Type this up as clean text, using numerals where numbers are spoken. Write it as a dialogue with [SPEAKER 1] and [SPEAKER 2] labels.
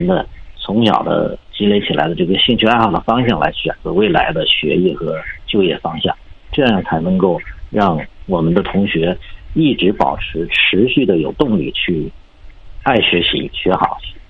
[SPEAKER 1] 的从小的积累起来的这个兴趣爱好的方向来选择未来的学业和就业方向，这样才能够让我们的同学一直保持持续的有动力去爱学习学好